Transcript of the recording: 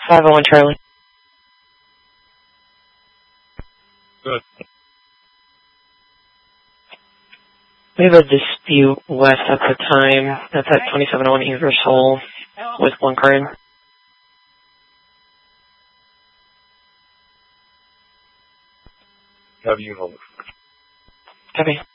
501 Charlie. Good. We have a dispute west at the time. That's at 2701 Ingersoll with one car in. Have you hold? Copy.